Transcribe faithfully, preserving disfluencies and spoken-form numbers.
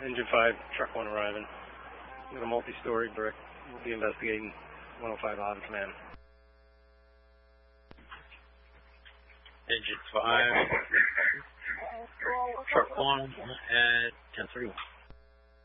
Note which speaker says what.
Speaker 1: Engine five, truck one arriving. With a multi-story brick. We'll be investigating one oh five Ovid Command.
Speaker 2: Engine five, truck one at ten thirty-one.